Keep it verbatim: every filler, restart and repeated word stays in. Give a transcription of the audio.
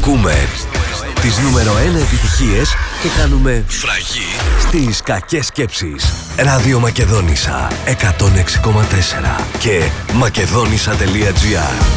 Ακούμε τις νούμερο ένα επιτυχίες και κάνουμε φραγή στις κακές σκέψεις. Ράδιο Μακεδόνισσα εκατόν έξι κόμμα τέσσερα και μακεδόνισσα τελεία τζι άρ.